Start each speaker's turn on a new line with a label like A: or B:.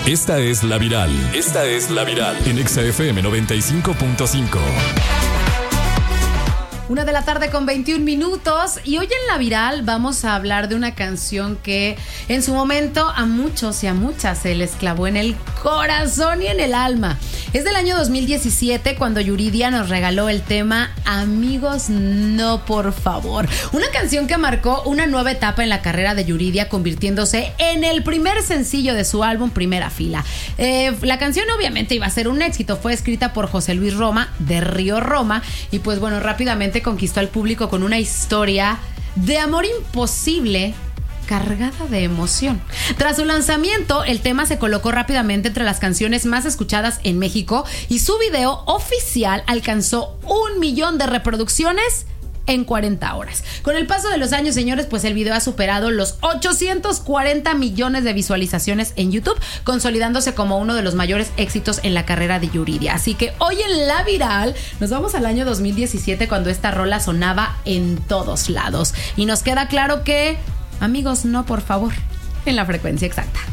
A: Esta es La Viral. Esta es La Viral. En Exa FM 95.5.
B: 1 de la tarde con 21 minutos y hoy en La Viral vamos a hablar de una canción que en su momento a muchos y a muchas se les clavó en el corazón y en el alma. Es del año 2017 cuando Yuridia nos regaló el tema Amigos No Por Favor. Una canción que marcó una nueva etapa en la carrera de Yuridia, convirtiéndose en el primer sencillo de su álbum Primera Fila. La canción obviamente iba a ser un éxito, fue escrita por José Luis Roma de Río Roma y pues bueno, rápidamente conquistó al público con una historia de amor imposible cargada de emoción. Tras su lanzamiento, el tema se colocó rápidamente entre las canciones más escuchadas en México y su video oficial alcanzó 1 millón de reproducciones en 40 horas. Con el paso de los años, señores, pues el video ha superado los 840 millones de visualizaciones en YouTube, consolidándose como uno de los mayores éxitos en la carrera de Yuridia. Así que hoy en La Viral nos vamos al año 2017 cuando esta rola sonaba en todos lados. Y nos queda claro que Amigos No Por Favor, en la frecuencia exacta.